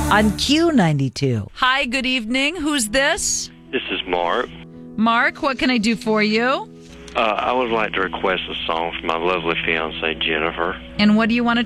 on Q92. Hi, good evening. Who's this? This is Mark. Mark, what can I do for you? I would like to request a song for my lovely fiancée, Jennifer. And what do you want to